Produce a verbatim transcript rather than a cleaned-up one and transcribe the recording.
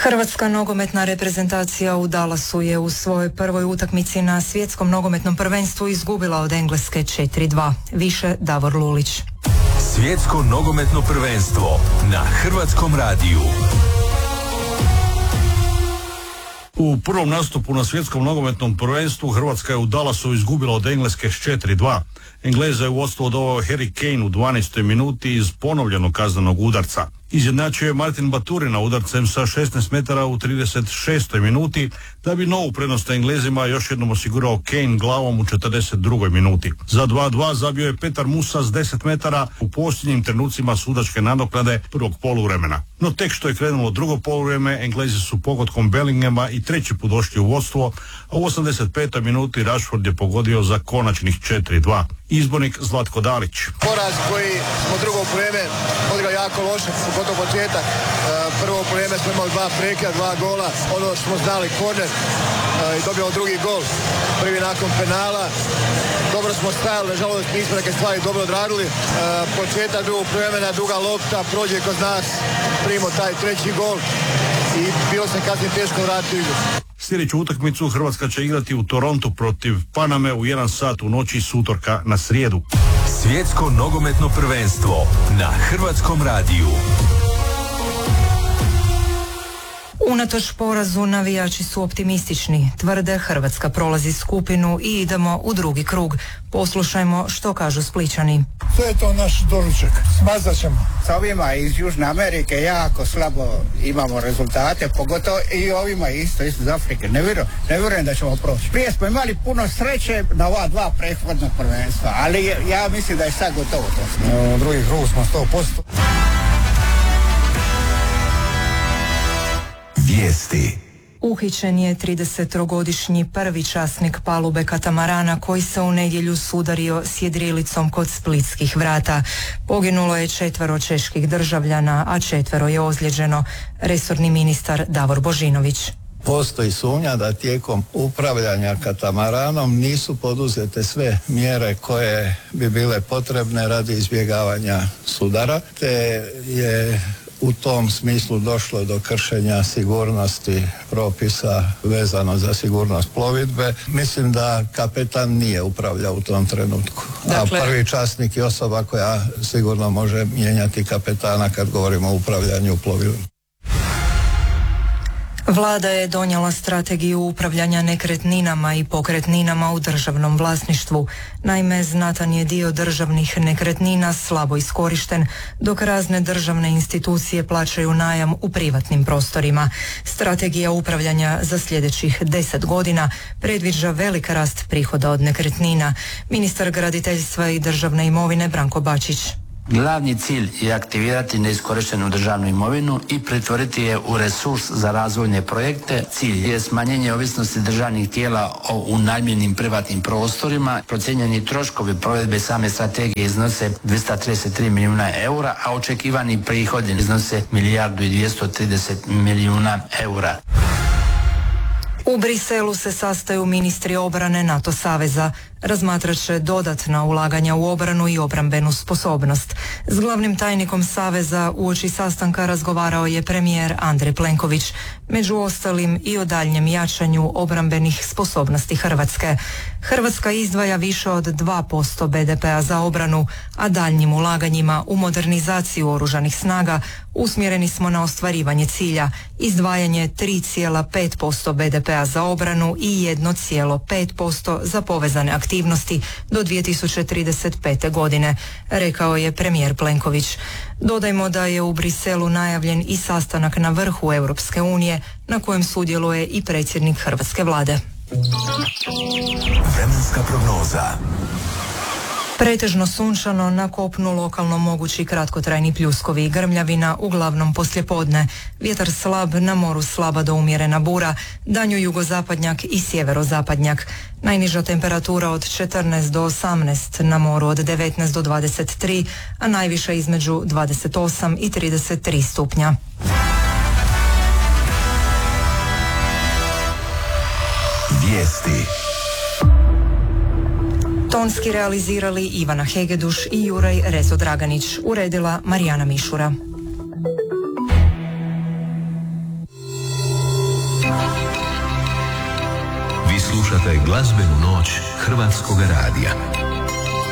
Hrvatska nogometna reprezentacija u Dallasu je u svojoj prvoj utakmici na svjetskom nogometnom prvenstvu izgubila od Engleske četiri dva. Više Davor Lulić. Svjetsko nogometno prvenstvo na Hrvatskom radiju. U prvom nastupu na svjetskom nogometnom prvenstvu Hrvatska je u Dallasu izgubila od Engleske s četiri dva. Engleza je u vodstvo doveo Harry Kane u dvanaestoj minuti iz ponovljenog kaznenog udarca. Izjednačio je Martin Baturina udarcem sa šesnaest metara u trideset šestoj minuti, da bi novu prednost Englezima još jednom osigurao Kane glavom u četrdeset drugoj minuti. Za dva dva zabio je Petar Musa s deset metara u posljednjim trenucima sudačke nadoknade prvog poluvremena. No tek što je krenulo drugo poluvrijeme, Englezi su pogodkom Bellinghama i treći put došli u vodstvo, a u osamdeset petoj minuti Rashford je pogodio za konačnih četiri dva. Izbornik Zlatko Dalić. Poraz koji smo drugo vrijeme odigrali jako loše, pogotovo početak. Prvo vrijeme smo imali dva prekida, dva gola, ono što smo znali, korner i dobijemo drugi gol, prvi nakon penala. Dobro smo stajali, nažalost nismo neke stvari dobro odradili. Početak drugog vremena, duga lopta, prođe kroz nas, primimo taj treći gol i bilo se kasnije teško vratiti u igru. Sljedeću utakmicu Hrvatska će igrati u Torontu protiv Paname u jedan sat u noći s utorka na srijedu. Svjetsko nogometno prvenstvo na Hrvatskom radiju. Unatoč porazu navijači su optimistični. Tvrde Hrvatska prolazi skupinu i idemo u drugi krug. Poslušajmo što kažu Splićani. Sve je to naš doručak. Smazat ćemo. Sa ovima iz Južne Amerike jako slabo imamo rezultate, pogotovo i ovima isto, isto iz Afrike. Ne vjerujem, ne vjerujem da ćemo proći. Prije smo imali puno sreće na ova dva prethodna prvenstva, ali ja mislim da je sad gotovo to. U drugi krug smo sto posto. Vijesti. Uhićen je tridesettrogodišnji prvi časnik palube katamarana koji se u nedjelju sudario s jedrilicom kod splitskih vrata. Poginulo je četvero čeških državljana, a četvero je ozlijeđeno. Resorni ministar Davor Božinović. Postoji sumnja da tijekom upravljanja katamaranom nisu poduzete sve mjere koje bi bile potrebne radi izbjegavanja sudara, te je u tom smislu došlo do kršenja sigurnosti propisa vezano za sigurnost plovidbe. Mislim da kapetan nije upravljao u tom trenutku. Dakle, a prvi časnik je osoba koja sigurno može mijenjati kapetana kad govorimo o upravljanju plovidbom. Vlada je donijela strategiju upravljanja nekretninama i pokretninama u državnom vlasništvu. Naime, znatan je dio državnih nekretnina slabo iskorišten, dok razne državne institucije plaćaju najam u privatnim prostorima. Strategija upravljanja za sljedećih deset godina predviđa velik rast prihoda od nekretnina. Ministar graditeljstva i državne imovine Branko Bačić. Glavni cilj je aktivirati neiskorištenu državnu imovinu i pretvoriti je u resurs za razvojne projekte. Cilj je smanjenje ovisnosti državnih tijela o unajmljenim privatnim prostorima. Procijenjeni troškovi provedbe same strategije iznose dvjesto trideset tri milijuna eura, a očekivani prihodi iznose milijardu i dvjesto trideset milijuna eura. U Briselu se sastaju ministri obrane NATO saveza. Razmatrat će dodatna ulaganja u obranu i obrambenu sposobnost. S glavnim tajnikom saveza uoči sastanka razgovarao je premijer Andrej Plenković, među ostalim i o daljnjem jačanju obrambenih sposobnosti Hrvatske. Hrvatska izdvaja više od dva posto be de pea za obranu, a daljnjim ulaganjima u modernizaciju oružanih snaga usmjereni smo na ostvarivanje cilja, izdvajanje tri zarez pet posto be de pea za obranu i jedan zarez pet posto za povezane aktivnosti do dvije tisuće trideset pete. godine, rekao je premijer Plenković. Dodajmo da je u Briselu najavljen i sastanak na vrhu Europske unije na kojem sudjeluje i predsjednik hrvatske vlade. Vremenska prognoza. Pretežno sunčano, na kopnu lokalno mogući kratkotrajni pljuskovi i grmljavina, uglavnom poslijepodne. Vjetar slab, na moru slaba do umjerena bura, danju jugozapadnjak i sjeverozapadnjak. Najniža temperatura od četrnaest do osamnaest, na moru od devetnaest do dvadeset tri, a najviša između dvadeset osam i trideset tri stupnja. Vijesti. Tonski realizirali Ivana Hegeduš i Juraj Rezo Draganić, uredila Marijana Mišura. Vi slušate glazbenu noć Hrvatskog radija.